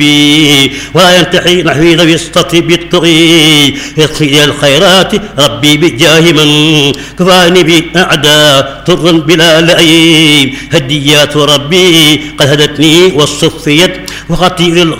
ولا ينتحي نحوي ذوي السطي بالطغي يطفي الخيرات ربي بجاه من كفاني بأعداء طر بلا لئيم هديات ربي قد هدتني والصفيت وخطير